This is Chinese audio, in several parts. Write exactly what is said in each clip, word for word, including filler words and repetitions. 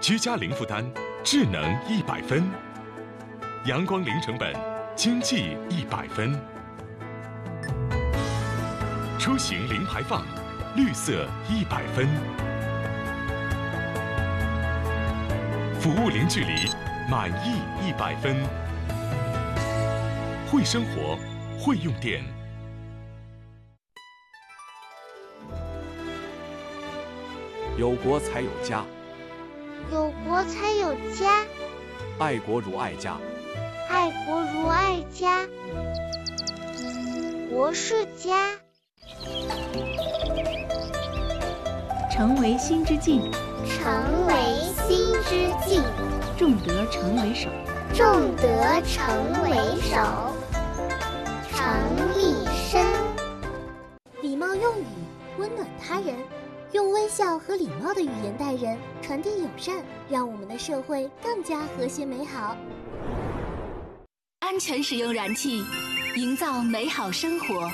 居家零负担，智能一百分；阳光零成本，经济一百分；出行零排放，绿色一百分；服务零距离，满意一百分。会生活，会用电。 有国才有家， 有国才有家， 爱国如爱家， 爱国如爱家。国是家。 成为心之境， 成为心之境， 重德成为首， 重德成为首，诚立身。 礼貌用语，温暖他人。用微笑和礼貌的语言待人，传递友善，让我们的社会更加和谐美好。 安全使用燃气，营造美好生活。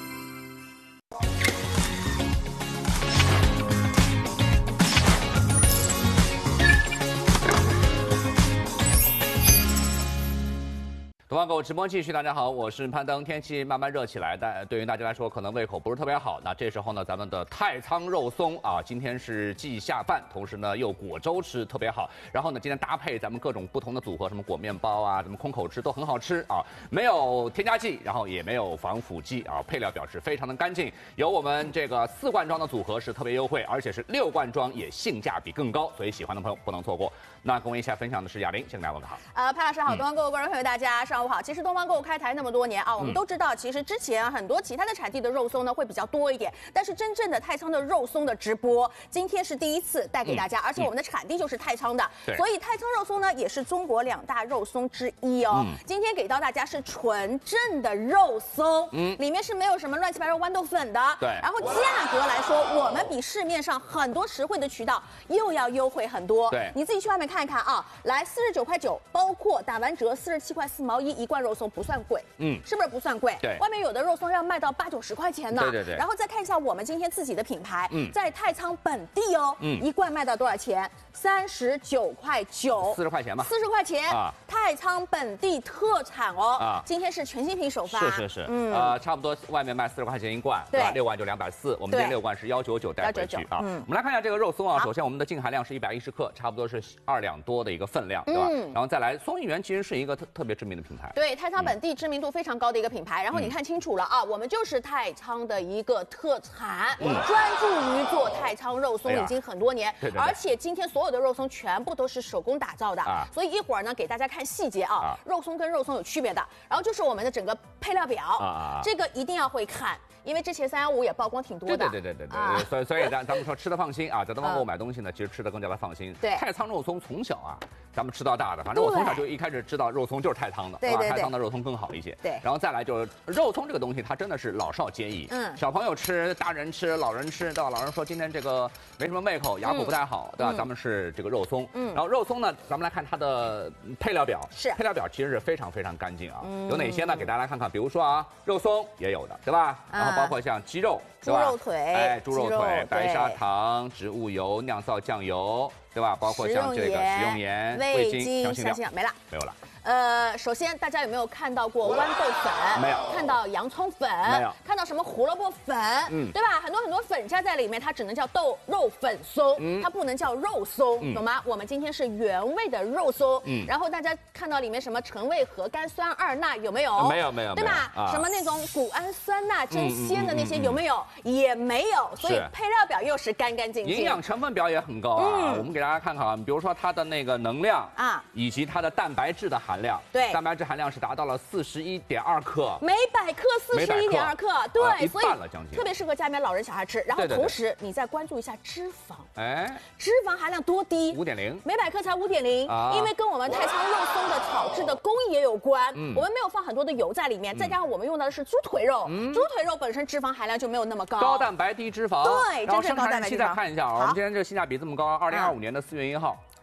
东方购物直播继续，大家好，我是潘登。天气慢慢热起来，但对于大家来说可能胃口不是特别好。那这时候呢，咱们的太仓肉松啊，今天是既下饭，同时呢又果粥吃特别好。然后呢，今天搭配咱们各种不同的组合，什么裹面包啊，什么空口吃都很好吃啊，没有添加剂，然后也没有防腐剂啊，配料表示非常的干净。有我们这个四罐装的组合是特别优惠，而且是六罐装也性价比更高，所以喜欢的朋友不能错过。那跟我一起来分享的是雅玲，先跟大家问个好。 呃，潘老师好，东方购物观众朋友大家上午好。其实东方购物开台那么多年啊，我们都知道，其实之前很多其他的产地的肉松呢会比较多一点，但是真正的太仓的肉松的直播，今天是第一次带给大家，嗯、而且我们的产地就是太仓的， 嗯、 所以太仓肉松呢也是中国两大肉松之一哦。嗯、今天给到大家是纯正的肉松，嗯，里面是没有什么乱七八糟豌豆粉的， 对。 然后价格来说，我们比市面上很多实惠的渠道又要优惠很多， 对。 你自己去外面看一看啊，来四十九块九，包括打完折四十七块四毛一一罐肉松，不算贵，嗯，是不是不算贵？ 对， 外面有的肉松要卖到八九十块钱呢。 对对对。 然后再看一下我们今天自己的品牌，嗯，在太仓本地哦，嗯，一罐卖到多少钱？三十九块九， 四十块钱吧。 四十块钱啊，太仓本地特产哦。啊，今天是全新品首发。 是是是，嗯，呃，差不多外面卖四十块钱一罐，对吧？六罐就两百四，我们今天六罐是幺九九带回去啊。嗯，我们来看一下这个肉松啊，首先我们的净含量是一百一十克，差不多是二两多的一个分量，对吧？嗯，然后再来，松益源其实是一个特特别知名的品牌， 对，太仓本地知名度非常高的一个品牌。然后你看清楚了啊，我们就是太仓的一个特产，专注于做太仓肉松已经很多年，而且今天所有的肉松全部都是手工打造的，所以一会儿呢给大家看细节啊，肉松跟肉松有区别的。然后就是我们的整个配料表，这个一定要会看。因为之前三幺五也曝光挺多的， 对对对对对对，啊、所以所以咱咱们说吃的放心啊，在东方购物买东西呢，其实吃的更加的放心。 对， 太仓肉松从小啊，咱们吃到大的，反正我从小就一开始知道肉松就是太仓的， 对对对， 太仓的肉松更好一些。 对， 然后再来就是肉松这个东西，它真的是老少皆宜，嗯，小朋友吃，大人吃，老人吃，对吧？老人说今天这个没什么胃口，牙口不太好，嗯、对吧？咱们是这个肉松，嗯，然后肉松呢，咱们来看它的配料表， 是配料表其实是非常非常干净啊，嗯、有哪些呢？给大家来看看，比如说啊，肉松也有的，对吧？然后包括像鸡肉。 猪肉腿， 哎，猪肉腿、白砂糖、植物油、酿造酱油，对吧？包括像这个食用盐、味精、香辛料， 没了， 没有了。 呃，首先大家有没有看到过豌豆粉？ 没有。 看到洋葱粉？ 没有。 看到什么胡萝卜粉？嗯，对吧？很多很多粉加在里面，它只能叫豆肉粉松，嗯、它不能叫肉松，嗯、懂吗？我们今天是原味的肉松，嗯，然后大家看到里面什么橙味核苷酸二钠有没有？ 没有没有， 对吧？啊、什么那种谷氨酸钠真鲜的那些有没有？也没有，所以配料表又是干干净净。 营养成分表也很高啊，嗯、我们给大家看看啊，比如说它的那个能量啊，以及它的蛋白质的含量， 对， 蛋白质含量是达到了四十一点二克， 每百克四十一点二克，对， 呃、一半了将近， 特别适合家里面老人小孩吃。然后同时你再关注一下脂肪，哎，脂肪含量多低？ 五点零， 每百克才五点零，因为跟我们太仓肉松的炒制的工艺也有关，嗯、我们没有放很多的油在里面，嗯、再加上我们用到的是猪腿肉，嗯、猪腿肉本身脂肪含量就没有那么高， 高蛋白低脂肪， 对， 然后生产日期再看一下啊，我们今天这个性价比这么高，二零二五年的四月一号。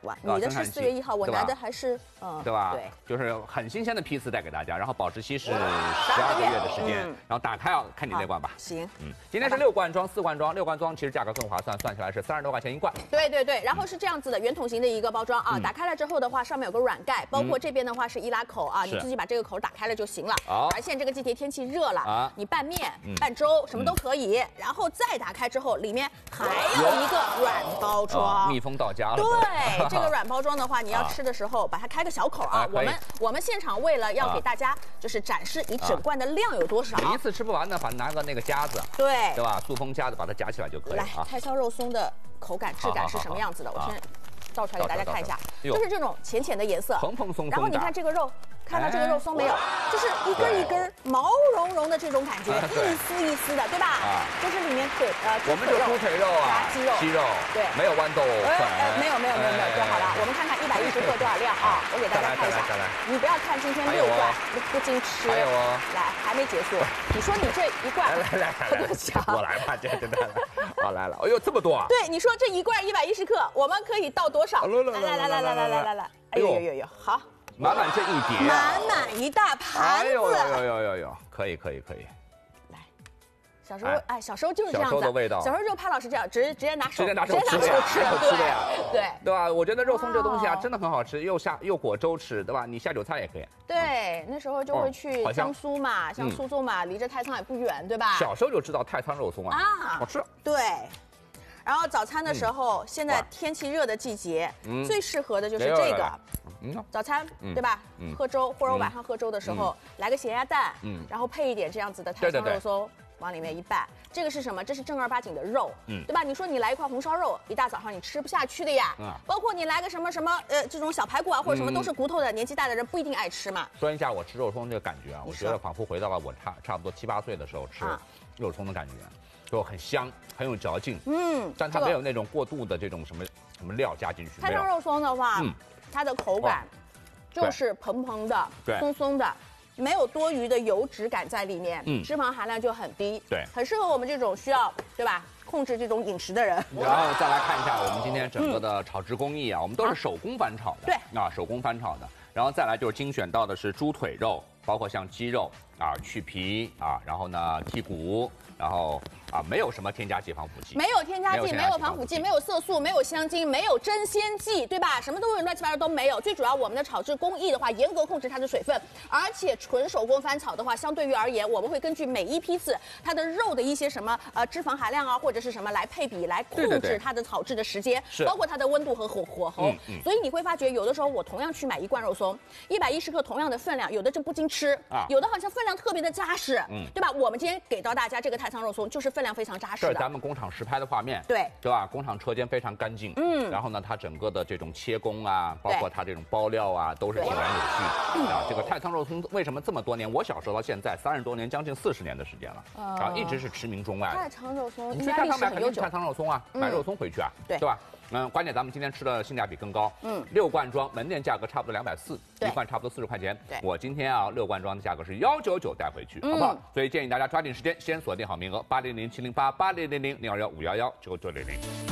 哇，你的是四月一号，我拿的还是嗯，对吧？对，就是很新鲜的批次带给大家，然后保质期是十二个月的时间，然后打开啊，看你那罐吧。 行， 嗯，今天是六罐装、四罐装，六罐装其实价格更划算，算起来是三十多块钱一罐。 对对对，然后是这样子的圆筒形的一个包装啊，打开了之后的话，上面有个软盖，包括这边的话是易拉口啊，你自己把这个口打开了就行了。而现在这个季节天气热了啊，你拌面、拌粥什么都可以，然后再打开之后，里面还有一个软包装， 密封到家了。 对，这个软包装的话，你要吃的时时候把它开个小口啊，我们我们现场为了要给大家就是展示一整罐的量有多少， 一次吃不完呢，把拿个那个夹子， 对对吧？塑封夹子把它夹起来就可以了。 来，太仓肉松的口感质感是什么样子的？我先倒出来给大家看一下，就是这种浅浅的颜色， 蓬蓬松松。 然后你看这个肉。看到这个肉松没有？就是一根一根毛茸茸的这种感觉，一丝一丝的，对吧？啊，就是里面腿呃， 我们就猪腿肉啊， 鸡肉， 鸡肉，对，没有豌豆粉， 呃，没有没有没有没有就好了。我们看看一百一十克多少量啊？我给大家看一下，你不要看今天六罐不经吃， 还有哦， 来还没结束。你说你这一罐来来来来，我来吧，这真的来，好来了，哎呦这么多啊！ 对，你说这一罐一百一十克，我们可以倒多少？来来来来来来来来来，哎呦呦呦呦，好。 满满这一碟， 满满一大盘子，哎呦呦呦呦呦，可以可以可以， 来，小时候哎，小时候就是这样子， 小时候的味道， 小时候就潘老师这样，直直接拿手， 直接拿手吃的呀， 吃的呀， 对对吧？我觉得肉松这东西啊，真的很好吃，又下又裹粥吃，对吧？你下酒菜也可以。 对，那时候就会去江苏嘛，像苏州嘛，离着太仓也不远，对吧？ 小时候就知道太仓肉松啊，好吃。 对。然后早餐的时候，现在天气热的季节，最适合的就是这个。嗯，早餐对吧？喝粥或者晚上喝粥的时候，来个咸鸭蛋，嗯，然后配一点这样子的太仓肉松，往里面一拌。这个是什么？这是正儿八经的肉，嗯，对吧？你说你来一块红烧肉，一大早上你吃不下去的呀。嗯，包括你来个什么什么呃这种小排骨啊，或者什么都是骨头的，年纪大的人不一定爱吃嘛。 说一下我吃肉松这个感觉啊，我觉得仿佛回到了我差差不多七八岁的时候吃肉松的感觉。就很香，很有嚼劲，嗯，但它没有那种过度的这种什么什么料加进去。 太仓肉松的话，嗯，它的口感就是蓬蓬的、松松的，没有多余的油脂感在里面，嗯，脂肪含量就很低， 对， 很适合我们这种需要，对吧？控制这种饮食的人。 然后再来看一下我们今天整个的炒制工艺啊，我们都是手工翻炒的， 对， 啊，手工翻炒的。然后再来就是精选到的是猪腿肉，包括像鸡肉啊，去皮啊，然后呢剔骨。然后啊，没有什么添加剂、防腐剂， 没有添加剂，没有防腐剂，没有色素，没有香精，没有真鲜剂，对吧？什么东西乱七八糟都没有。最主要，我们的炒制工艺的话，严格控制它的水分，而且纯手工翻炒的话，相对于而言，我们会根据每一批次它的肉的一些什么呃脂肪含量啊，或者是什么来配比，来控制它的炒制的时间，包括它的温度和火火候。嗯嗯、所以你会发觉，有的时候我同样去买一罐肉松，一百一十克同样的分量，有的就不经吃啊，有的好像分量特别的扎实，嗯，对吧？我们今天给到大家这个太仓肉松，就是分量非常扎实的。 这是咱们工厂实拍的画面， 对对吧？工厂车间非常干净，嗯，然后呢，它整个的这种切工啊，包括它这种包料啊，都是井然有序啊。这个太仓肉松为什么这么多年？我小时候到现在三十多年，将近四十年的时间了，啊，一直是驰名中外。 太仓肉松， 你去太仓买肯定是太仓肉松啊，买肉松回去啊， 对对吧？嗯，关键咱们今天吃的性价比更高，嗯，六罐装门店价格差不多两百四，一罐差不多四十块钱。 对， 我今天啊六罐装的价格是幺九九带回去，好不好？所以建议大家抓紧时间，先锁定好名额，八零零七零八八零零零零二幺五幺幺九九零零。